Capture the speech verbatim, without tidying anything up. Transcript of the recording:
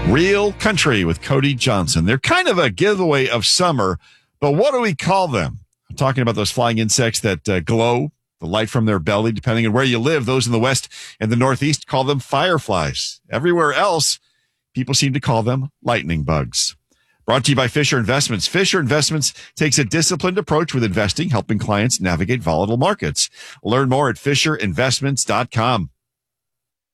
Real Country with Cody Johnson. They're kind of a giveaway of summer, but what do we call them? I'm talking about those flying insects that uh, glow, the light from their belly, depending on where you live. Those in the West and the Northeast call them fireflies. Everywhere else, people seem to call them lightning bugs. Brought to you by Fisher Investments. Fisher Investments takes a disciplined approach with investing, helping clients navigate volatile markets. Learn more at fisher investments dot com.